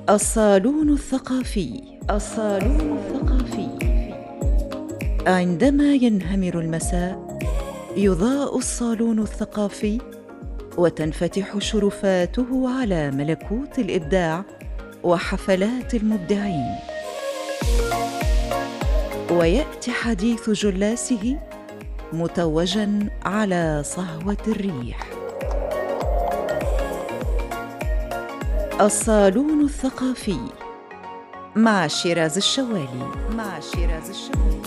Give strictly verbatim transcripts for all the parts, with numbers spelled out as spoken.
الصالون الثقافي. الصالون الثقافي. عندما ينهمر المساء يضاء الصالون الثقافي وتنفتح شرفاته على ملكوت الإبداع وحفلات المبدعين، ويأتي حديث جلاسه متوجاً على صهوة الريح. الصالون الثقافي مع شيراز الشوالي. مع شيراز الشوالي.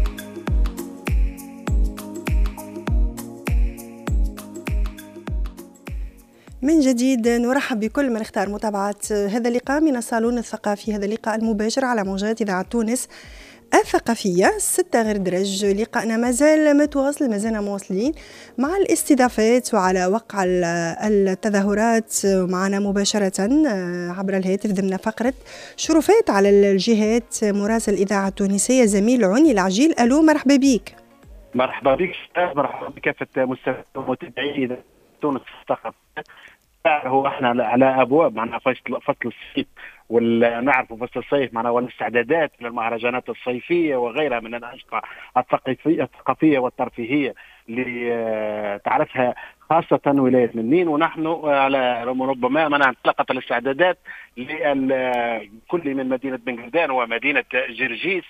من جديد نرحب بكل من اختار متابعة هذا اللقاء من الصالون الثقافي، هذا اللقاء المباشر على موجات إذاعة تونس الثقافية. ستة غير درج لقاءنا مازال متواصل، مازالنا مواصلين مع الاستضافات وعلى وقع التظاهرات معنا مباشرة عبر الهاتف ضمن فقرة شرفات على الجهات. مراسل الإذاعة التونسية زميل عني العجيل. ألو، مرحبا بك. مرحبا بك، مرحبا بكافة متابعي تونس الثقافية. هو احنا على ابواب معنا فصل فصل الصيف، ونعرف فصل الصيف معنا والاستعدادات للمهرجانات الصيفيه وغيرها من الانشطه الثقافيه الثقافيه والترفيهيه اللي تعرفها خاصه ولايه منين. ونحن على ربما من انطلقت الاستعدادات لكل من مدينه بنغردان ومدينه جرجيس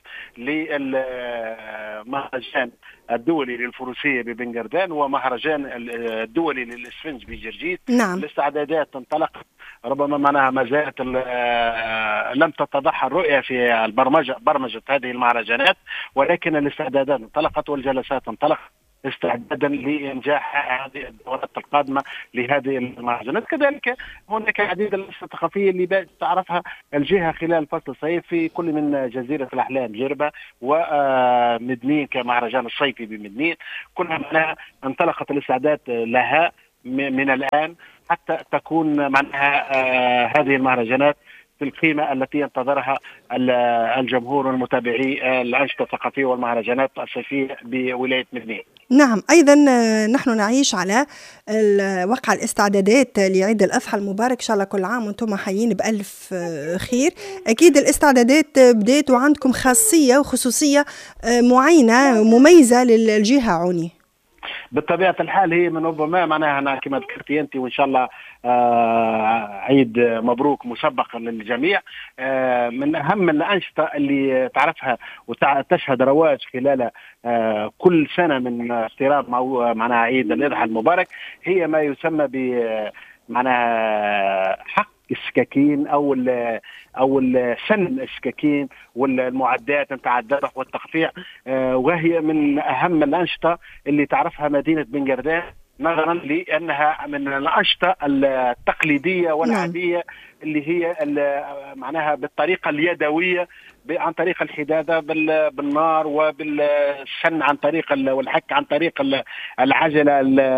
للمهرجان الدولي للفروسيه ببنغردان ومهرجان الدولي للاسفنج بجرجيس. نعم. الاستعدادات انطلقت، ربما معناها ما زالت لم تتضح الرؤيه في البرمجه برمجه هذه المهرجانات، ولكن الاستعدادات انطلقت والجلسات انطلقت استعدادا لانجاح هذه الدورات القادمه لهذه المهرجانات. كذلك هناك عديد الانشطه الثقافيه اللي تعرفها الجهه خلال فصل الصيف في كل من جزيره الاحلام جربه ومدنين كمهرجان الصيفي بمدنين، كلها معناها انطلقت الاستعداد لها من الان حتى تكون معناها هذه المهرجانات في القيمة التي ينتظرها الجمهور والمتابعي الأنشطة الثقافية والمهرجانات الصيفية بولاية مدنين. نعم، أيضا نحن نعيش على وقع الاستعدادات لعيد الأضحى المبارك. إن شاء الله كل عام وانتم حيين بألف خير. أكيد الاستعدادات بدأت وعندكم خاصية وخصوصية معينة مميزة للجهة عني. بالطبيعة الحال هي من ربما معناها أنا كما ذكرتي أنت، وإن شاء الله آه عيد مبروك مسبقا للجميع. آه من أهم الأنشطة اللي تعرفها وتشهد رواج خلال آه كل سنة من اقتراب معناها عيد الأضحى المبارك هي ما يسمى ب معناها حق السكاكين او ال او سن السكاكين والمعدات نتاع الذبح والتقطيع، آه وهي من اهم الانشطه اللي تعرفها مدينه بنغردان، نظرا لانها من الانشطه التقليديه والعاديه اللي هي معناها بالطريقه اليدويه عن طريق الحداده بالنار وبالسن عن طريق والحك عن طريق العجله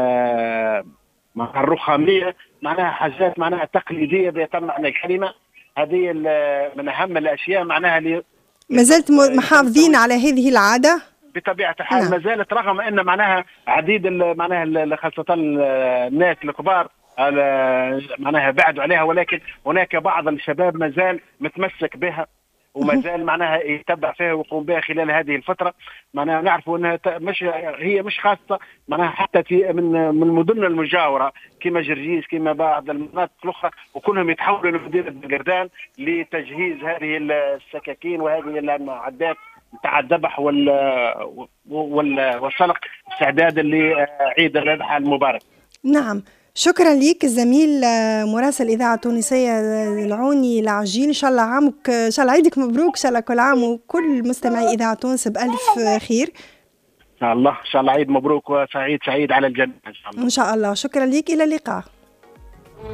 الرخاميه، معناها حاجات معناها تقليديه بيتم معنى الكلمه. هذه من اهم الاشياء معناها اللي ما زلت محافظين على هذه العاده بطبيعه الحال. نعم. ما زالت رغم ان معناها عديد معناها خاصه الناس الكبار معناها بعدوا عليها، ولكن هناك بعض الشباب ما زال متمسك بها وما زال معناها يتبع فيها ويقوم بها خلال هذه الفتره. معناها نعرفوا انها مش هي مش خاصه معناها حتى في من من المدن المجاوره كما جرجيس كما بعض المناطق الاخرى، وكلهم يتحولوا لمدينه بنغردان لتجهيز هذه السكاكين وهذه المعدات نتاع الذبح وال والسلق استعدادا لعيد الاضحى المبارك. نعم، شكرا لك الزميل مراسل الإذاعة التونسية العوني العجيل. إن شاء الله عامك إن شاء الله عيدك مبروك، إن شاء الله كل عام وكل مستمعي إذاعة تونس بألف خير. إن شاء الله إن شاء الله عيد مبروك وسعيد سعيد على الجميع إن شاء الله. إن شاء الله. شكرا لك، إلى اللقاء.